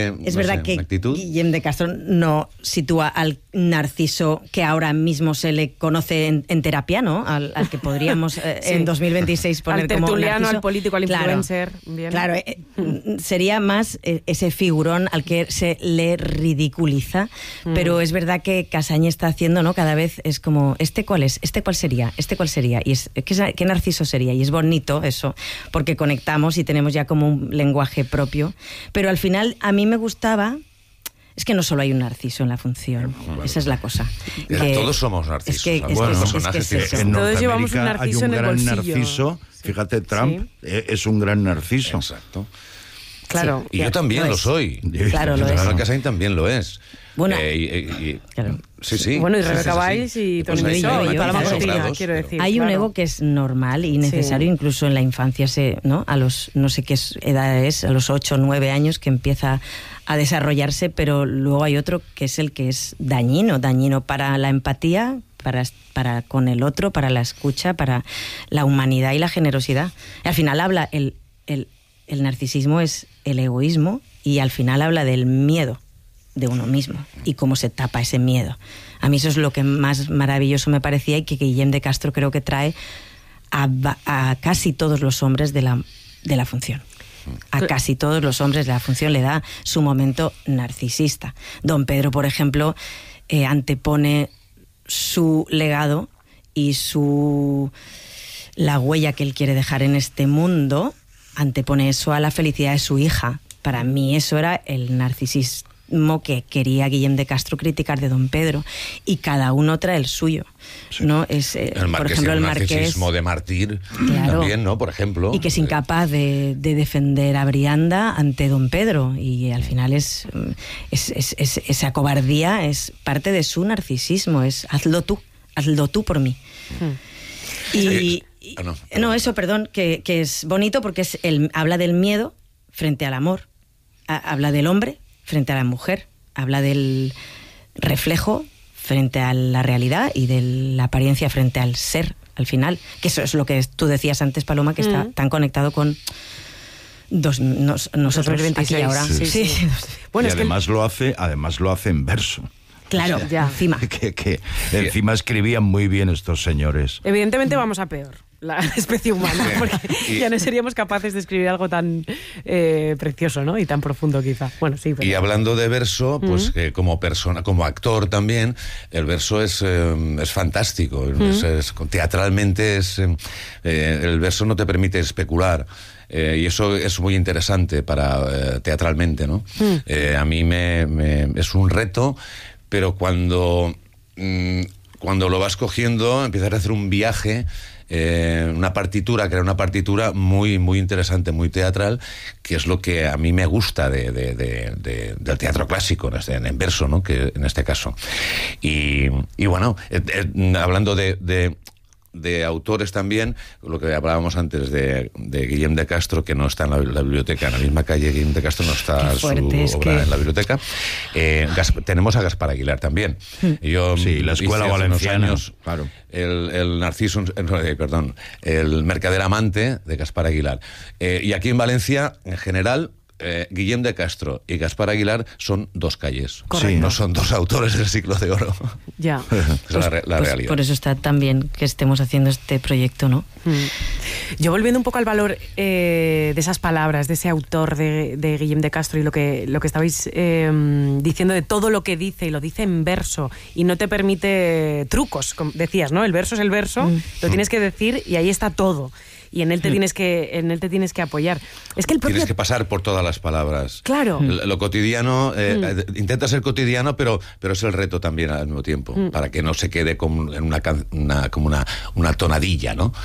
Es verdad que actitud. Guillem de Castro no sitúa al Narciso que ahora mismo se le conoce en terapia, ¿no? Al que podríamos en 2026 poner al como tertuliano, Narciso. al político, al influencer. Claro, sería más ese figurón al que se le ridiculiza, pero es verdad que Casañ está haciendo, ¿no? Cada vez es como, ¿este cuál es? ¿Este cuál sería? ¿Este cuál sería? Y ¿qué Narciso sería? Y es bonito eso, porque conectamos y tenemos ya como un lenguaje propio. Pero al final a mí me gustaba... Es que no solo hay un Narciso en la función, esa es la cosa. Todos somos Narcisos. Todos llevamos un Narciso en el bolsillo. Hay un gran Narciso, fíjate, Trump es un gran Narciso. Exacto. Claro. Y yo también lo soy. Claro, lo es. Fernando Casañ también lo es. Bueno, claro. Sí. Bueno, y Rebeca Weiss y Tony Wiseau y Paloma Cortina, quiero decir. Hay un ego que es normal y necesario, incluso en la infancia, ¿no? A los, no sé qué edad es, a los 8 o 9 años que empieza a desarrollarse, pero luego hay otro que es el que es dañino para la empatía, para con el otro, para la escucha, para la humanidad y la generosidad. Y al final habla, el narcisismo es el egoísmo y al final habla del miedo de uno mismo y cómo se tapa ese miedo. A mí eso es lo que más maravilloso me parecía y que Guillem de Castro creo que trae a casi todos los hombres de la función. A casi todos los hombres de la función le da su momento narcisista. Don Pedro, por ejemplo, antepone su legado y la huella que él quiere dejar en este mundo, antepone eso a la felicidad de su hija. Para mí eso era el narcisismo que quería Guillem de Castro criticar de Don Pedro, y cada uno trae el suyo, ¿no? Es, por ejemplo, el narcisismo de mártir, claro, también, ¿no? Por ejemplo. Y que es incapaz de defender a Brianda ante Don Pedro, y al final es esa cobardía es parte de su narcisismo, es hazlo tú por mí. Y que es bonito porque habla del miedo frente al amor, habla del hombre frente a la mujer, habla del reflejo frente a la realidad y de la apariencia frente al ser, al final, que eso es lo que tú decías antes, Paloma, que está tan conectado con nosotros aquí ahora. Sí. Bueno, y además lo hace en verso. Claro, ya. Encima. Que encima escribían muy bien estos señores. Evidentemente vamos a peor, la especie humana, porque ya no seríamos capaces de escribir algo tan precioso, ¿no? Y tan profundo, quizá. Bueno, sí. Pero... Y hablando de verso, pues como persona, como actor también, el verso es fantástico. Teatralmente el verso no te permite especular. Y eso es muy interesante para teatralmente, ¿no? A mí es un reto, pero cuando lo vas cogiendo, empiezas a hacer un viaje, crear una partitura muy, muy interesante, muy teatral, que es lo que a mí me gusta del teatro clásico, en verso, ¿no? Que en este caso. Y bueno, hablando de autores también, lo que hablábamos antes de Guillem de Castro, que no está en la biblioteca, en la misma calle Guillem de Castro no está su obra en la biblioteca. Tenemos a Gaspar Aguilar también. La Escuela Valenciana, años, claro. El Narciso, el Mercader Amante de Gaspar Aguilar. Y aquí en Valencia, en general, Guillem de Castro y Gaspar Aguilar son dos calles. Correcto. No son dos autores del siglo de oro. Ya. Es la realidad. Por eso está tan bien que estemos haciendo este proyecto, ¿no? Yo, volviendo un poco al valor de esas palabras, de ese autor de Guillem de Castro, y lo que estabais diciendo de todo lo que dice, y lo dice en verso, y no te permite trucos, como decías, ¿no? El verso es el verso, lo tienes que decir y ahí está todo. Y en él te tienes que apoyar. Es que el propio... Tienes que pasar por todas las palabras. Claro. Lo cotidiano, intenta ser cotidiano, pero es el reto también al mismo tiempo, para que no se quede como una tonadilla, ¿no?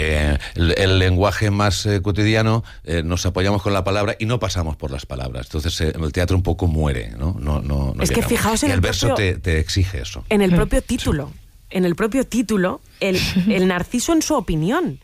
El lenguaje más cotidiano, nos apoyamos con la palabra y no pasamos por las palabras. Entonces el teatro un poco muere, ¿no? No es que fijaos en el verso te exige eso. En el propio título. En el propio título, el Narciso en su opinión.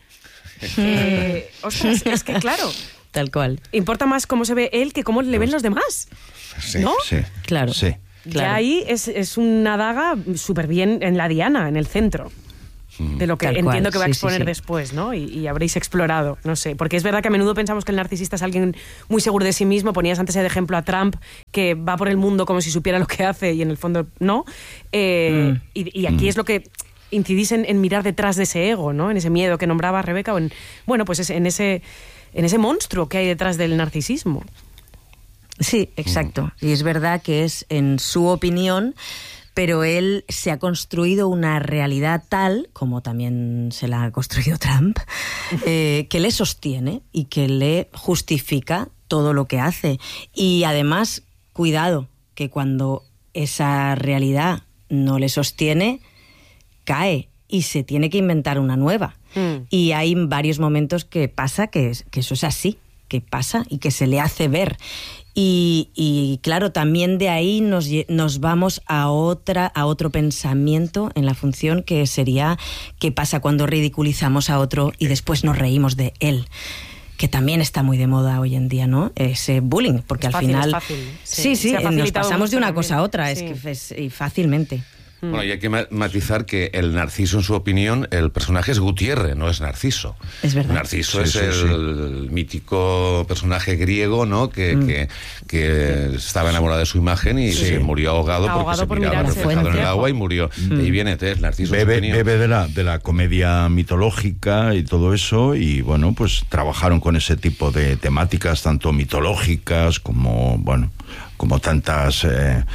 Ostras, es que claro, tal cual. Importa más cómo se ve él que cómo le ven los demás. ¿No? Sí, claro. Sí. Ya ahí es una daga súper bien en la diana, en el centro. de lo que Tal entiendo cual, que va a sí, exponer sí. después, ¿no? Y habréis explorado, no sé. Porque es verdad que a menudo pensamos que el narcisista es alguien muy seguro de sí mismo. Ponías antes el ejemplo a Trump, que va por el mundo como si supiera lo que hace y en el fondo no. Y aquí es lo que incidís en mirar detrás de ese ego, ¿no? En ese miedo que nombraba Rebeca, o en ese monstruo que hay detrás del narcisismo. Sí, exacto. Y es verdad que es en su opinión, pero él se ha construido una realidad tal, como también se la ha construido Trump, que le sostiene y que le justifica todo lo que hace. Y además, cuidado, que cuando esa realidad no le sostiene, cae y se tiene que inventar una nueva. Y hay varios momentos que pasa que eso es así, que pasa y que se le hace ver. Y claro, también de ahí nos vamos a otro pensamiento en la función, que sería qué pasa cuando ridiculizamos a otro y después nos reímos de él, que también está muy de moda hoy en día, ¿no? Ese bullying, porque al final... Es fácil. Sí, nos pasamos de una cosa a otra, sí. y fácilmente. Bueno, y hay que matizar que el Narciso, en su opinión, el personaje es Gutiérrez, no es Narciso. Es verdad. Narciso es el mítico personaje griego, ¿no? Que estaba enamorado de su imagen y se murió ahogado porque por se miraba mirarse reflejado en el en el agua y murió. De ahí viene Narciso. Bebe de la comedia mitológica y todo eso, y bueno, pues trabajaron con ese tipo de temáticas, tanto mitológicas como tantas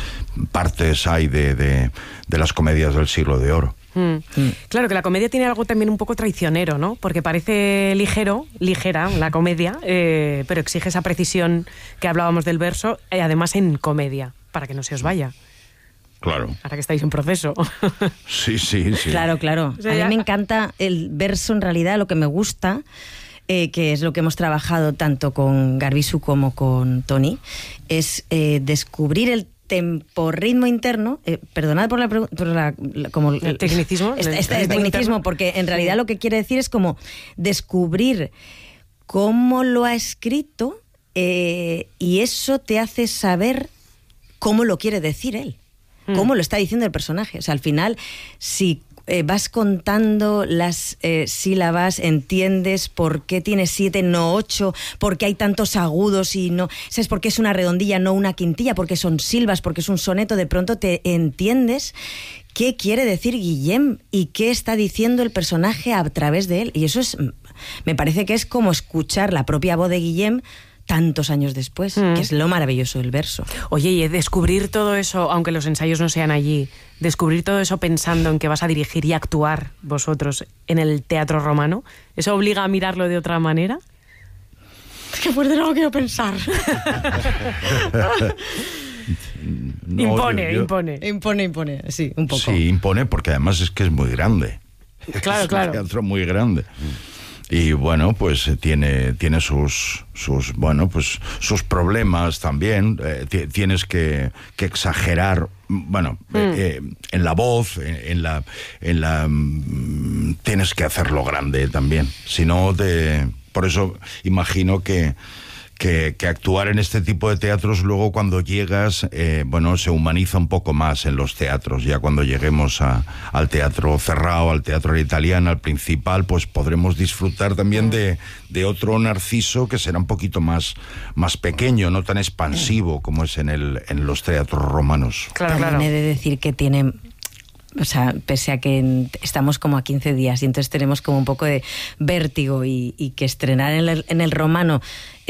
partes hay de las comedias del siglo de oro. Claro que la comedia tiene algo también un poco traicionero, ¿no? Porque parece ligera la comedia, pero exige esa precisión que hablábamos del verso, además en comedia, para que no se os vaya. Claro. Ahora que estáis en proceso. Sí. Claro. O sea, a mí me encanta el verso, en realidad, lo que me gusta, que es lo que hemos trabajado tanto con Garbisu como con Toni, es descubrir el temporritmo interno, perdonad por el tecnicismo. Es tecnicismo, porque en realidad lo que quiere decir es como descubrir cómo lo ha escrito, y eso te hace saber cómo lo quiere decir él, cómo lo está diciendo el personaje. O sea, al final, si vas contando las sílabas, entiendes por qué tiene 7, no 8, por qué hay tantos agudos y no... ¿Sabes por qué es una redondilla, no una quintilla? Porque son silbas, porque es un soneto. De pronto te entiendes qué quiere decir Guillem y qué está diciendo el personaje a través de él. Y eso me parece que es como escuchar la propia voz de Guillem tantos años después, que es lo maravilloso del verso. Oye, y descubrir todo eso, aunque los ensayos no sean allí, descubrir todo eso pensando en que vas a dirigir y actuar vosotros en el Teatro Romano, ¿eso obliga a mirarlo de otra manera? Qué fuerte, no lo quiero pensar. Impone, sí, un poco. Sí, impone, porque además es que es muy grande. Claro. Es un teatro muy grande. Y bueno, pues tiene sus problemas también. Tienes que exagerar, en la voz, tienes que hacerlo grande también. Si no, por eso imagino que actuar en este tipo de teatros, luego cuando llegas, se humaniza un poco más en los teatros. Ya cuando lleguemos al teatro cerrado, al teatro italiano, al principal, pues podremos disfrutar también de otro Narciso que será un poquito más pequeño, no tan expansivo como es en los teatros romanos. También he de decir que tiene... O sea, pese a que estamos como a 15 días y entonces tenemos como un poco de vértigo y que estrenar en el Romano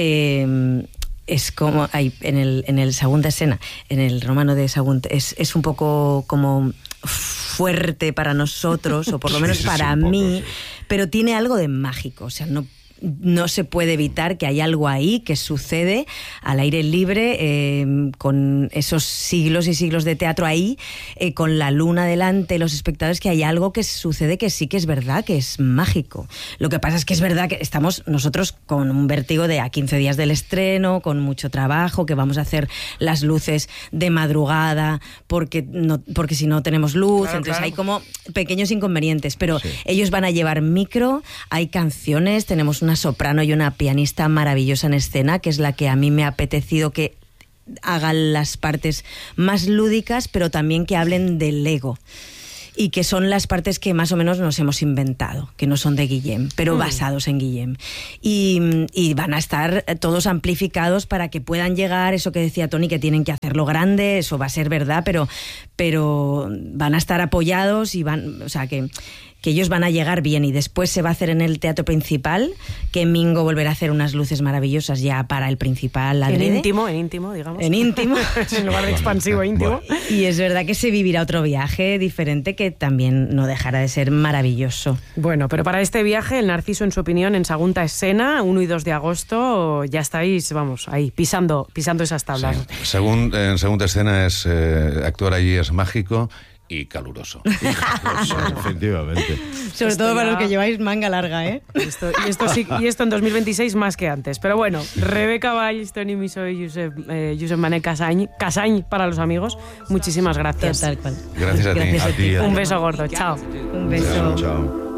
es como en el segunda escena, en el Romano de Sagunt, es un poco como fuerte para nosotros, o por lo menos para mí, pero tiene algo de mágico. O sea, no se puede evitar que hay algo ahí que sucede al aire libre, con esos siglos y siglos de teatro ahí, con la luna delante, los espectadores, que hay algo que sucede que sí que es verdad, que es mágico. Lo que pasa es que es verdad que estamos nosotros con un vértigo de a 15 días del estreno, con mucho trabajo, que vamos a hacer las luces de madrugada porque si no tenemos luz, entonces hay como pequeños inconvenientes, pero ellos van a llevar micro, hay canciones, tenemos una soprano y una pianista maravillosa en escena, que es la que a mí me ha apetecido que hagan las partes más lúdicas, pero también que hablen del ego. y que son las partes que más o menos nos hemos inventado, que no son de Guillem, pero basados en Guillem. Y van a estar todos amplificados para que puedan llegar, eso que decía Toni, que tienen que hacerlo grande, eso va a ser verdad, pero van a estar apoyados y o sea, que ellos van a llegar bien, y después se va a hacer en el teatro principal, que Mingo volverá a hacer unas luces maravillosas ya para el principal. En íntimo, digamos. En íntimo. En lugar de expansivo, íntimo. Y es verdad que se vivirá otro viaje diferente que también no dejará de ser maravilloso. Bueno, pero para este viaje, el Narciso, en su opinión, en Sagunta Escena, 1 y 2 de agosto, ya estáis, vamos, ahí, pisando esas tablas. Sí. En Segunda Escena actuar allí es mágico y caluroso. Efectivamente. Sobre todo para los que lleváis manga larga, ¿eh? Y esto en 2026 más que antes. Pero bueno, Rebeca Valls, Toni Misó y Josep Mané Casañ para los amigos. Muchísimas gracias. Tal cual. Gracias a ti. Gracias a ti. Un beso gordo. Chao. Un beso. Chao.